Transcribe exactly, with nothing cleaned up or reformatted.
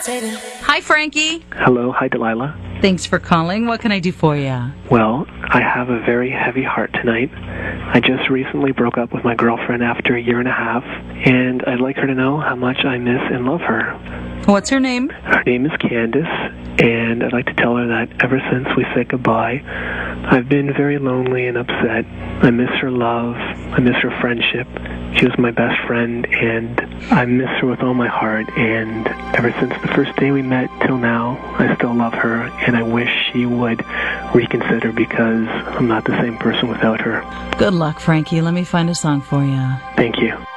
Hi, Frankie. Hello, hi Delilah. Thanks for calling. What can I do for you? Well, I have a very heavy heart tonight. I just recently broke up with my girlfriend after a year and a half, and I'd like her to know how much I miss and love her. What's her name? Her name is Candace, and I'd like to tell her that ever since we said goodbye, I've been very lonely and upset. I miss her love. I miss her friendship. She was my best friend, and I miss her with all my heart, and ever since the first day we met till now, I still love her, and I wish she would reconsider because I'm not the same person without her. Good luck, Frankie. Let me find a song for you. Thank you.